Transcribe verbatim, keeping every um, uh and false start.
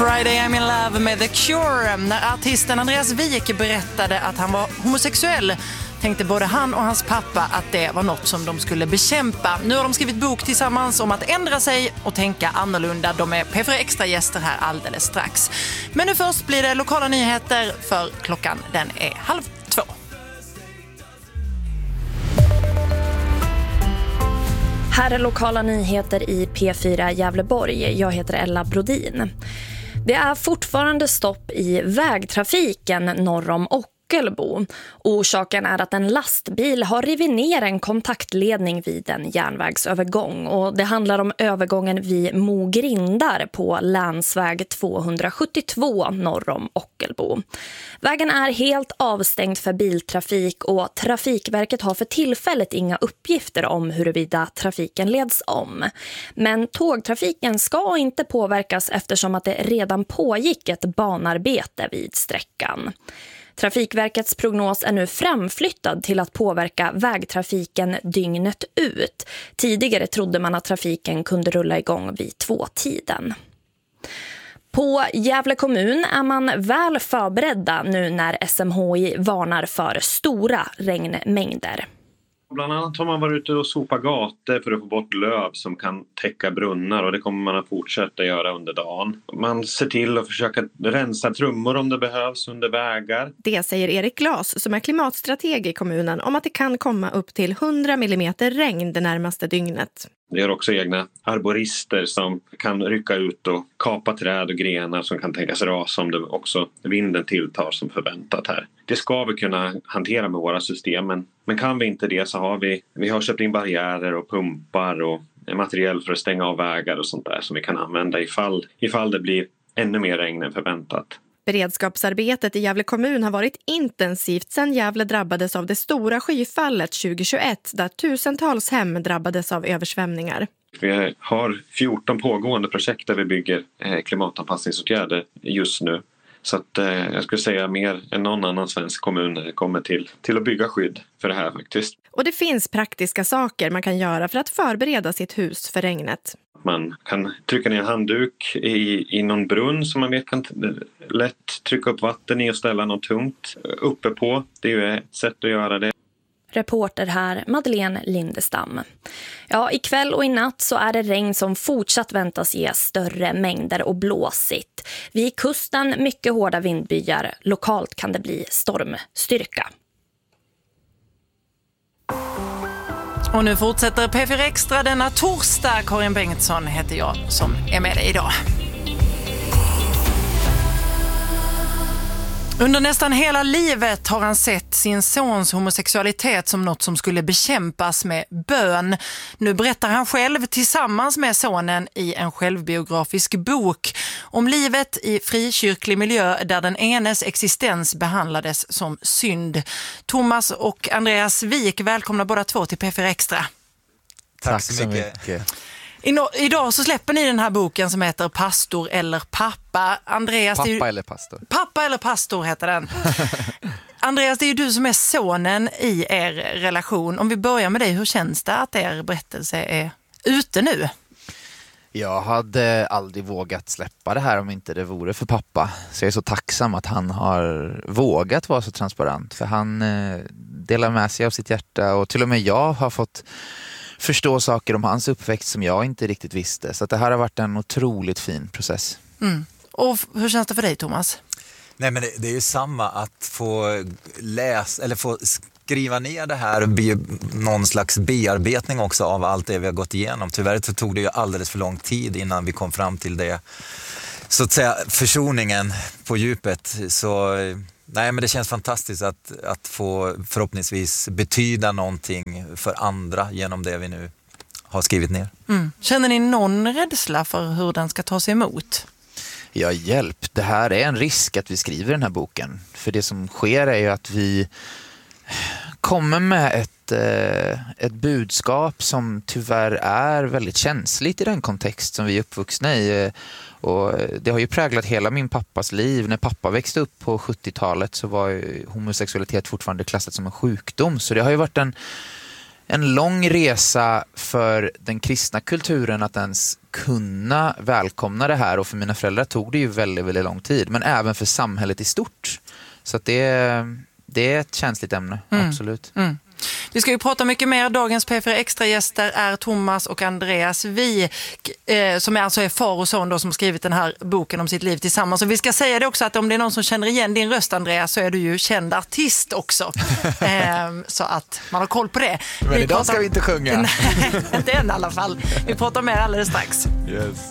Friday I'm in love med The Cure. När artisten Andreas Wik berättade att han var homosexuell tänkte både han och hans pappa att det var något som de skulle bekämpa. Nu har de skrivit bok tillsammans om att ändra sig och tänka annorlunda. De är P fyra Extra gäster här alldeles strax. Men nu först blir det lokala nyheter för klockan den är halv två. Här är lokala nyheter i P fyra Gävleborg. Jag heter Ella Brodin. Det är fortfarande stopp i vägtrafiken norr om Ockelbo. Orsaken är att en lastbil har rivit ner en kontaktledning vid en järnvägsövergång. Och det handlar om övergången vid Mogrindar på länsväg tvåhundrasjuttiotvå norr om Ockelbo. Vägen är helt avstängd för biltrafik och Trafikverket har för tillfället inga uppgifter om huruvida trafiken leds om. Men tågtrafiken ska inte påverkas eftersom att det redan pågick ett banarbete vid sträckan. Trafikverkets prognos är nu framflyttad till att påverka vägtrafiken dygnet ut. Tidigare trodde man att trafiken kunde rulla igång vid tvåtiden. På Gävle kommun är man väl förberedda nu när S M H I varnar för stora regnmängder. Bland annat har man varit ute och sopa gator för att få bort löv som kan täcka brunnar och det kommer man att fortsätta göra under dagen. Man ser till att försöka rensa trummor om det behövs under vägar. Det säger Erik Glas som är klimatstrateg i kommunen om att det kan komma upp till hundra millimeter regn det närmaste dygnet. Vi har också egna arborister som kan rycka ut och kapa träd och grenar som kan tänkas rasa om det också vinden tilltar som förväntat här. Det ska vi kunna hantera med våra system, men, men kan vi inte det så har vi, vi har köpt in barriärer och pumpar och material för att stänga av vägar och sånt där som vi kan använda ifall, ifall det blir ännu mer regn än förväntat. Beredskapsarbetet i Gävle kommun har varit intensivt sedan Gävle drabbades av det stora skyfallet tjugohundratjugoett där tusentals hem drabbades av översvämningar. Vi har fjorton pågående projekt där vi bygger klimatanpassningsåtgärder just nu. Så att eh, jag skulle säga mer än någon annan svensk kommun kommer till, till att bygga skydd för det här faktiskt. Och det finns praktiska saker man kan göra för att förbereda sitt hus för regnet. Man kan trycka ner en handduk i, i någon brunn som man vet kan lätt trycka upp vatten i och ställa något tungt uppe på. Det är ju ett sätt att göra det. Reporter här, Madeleine Lindestam. Ja, ikväll och i natt så är det regn som fortsatt väntas ge större mängder och blåsigt. Vid kusten mycket hårda vindbyar. Lokalt kan det bli stormstyrka. Och nu fortsätter P fyra Extra denna torsdag. Karin Bengtsson heter jag som är med dig idag. Under nästan hela livet har han sett sin sons homosexualitet som något som skulle bekämpas med bön. Nu berättar han själv tillsammans med sonen i en självbiografisk bok om livet i frikyrklig miljö där den enes existens behandlades som synd. Thomas och Andreas Wik, välkomna båda två till P fyra Extra. Tack så mycket. mycket. Idag så släpper ni den här boken som heter Pastor eller pappa. Andreas, pappa det är ju... eller pastor. Pappa eller pastor heter den. Andreas, det är ju du som är sonen i er relation. Om vi börjar med dig, hur känns det att er berättelse är ute nu? Jag hade aldrig vågat släppa det här om inte det vore för pappa. Så jag är så tacksam att han har vågat vara så transparent. För han eh, delar med sig av sitt hjärta och till och med jag har fått förstå saker om hans uppväxt som jag inte riktigt visste. Så att det här har varit en otroligt fin process. Mm. Och hur känns det för dig, Thomas? Nej, men det, det är ju samma att få läsa eller få skriva ner det här och bli någon slags bearbetning också av allt det vi har gått igenom. Tyvärr så tog det ju alldeles för lång tid innan vi kom fram till det. Så att säga försoningen på djupet. Så nej, men det känns fantastiskt att, att få förhoppningsvis betyda någonting för andra genom det vi nu har skrivit ner. Mm. Känner ni någon rädsla för hur den ska ta sig emot? Ja, hjälp. Det här är en risk att vi skriver den här boken. För det som sker är ju att vi kommer med ett, ett budskap som tyvärr är väldigt känsligt i den kontext som vi är uppvuxna i. Och det har ju präglat hela min pappas liv. När pappa växte upp på sjuttiotalet så var ju homosexualitet fortfarande klassat som en sjukdom. Så det har ju varit en, en lång resa för den kristna kulturen att ens kunna välkomna det här, och för mina föräldrar tog det ju väldigt, väldigt lång tid, men även för samhället i stort. Så att det, det är ett känsligt ämne, mm. absolut. Mm. Vi ska ju prata mycket mer. Dagens P fyra Extra-gäster är Thomas och Andreas Wijk, eh, som är alltså är far och son då, som skrivit den här boken om sitt liv tillsammans. Och vi ska säga det också, att om det är någon som känner igen din röst, Andreas, så är du ju känd artist också. eh, så att man har koll på det. Men vi idag pratar... ska vi inte sjunga. Nej, inte än i alla fall. Vi pratar mer alldeles strax. Yes.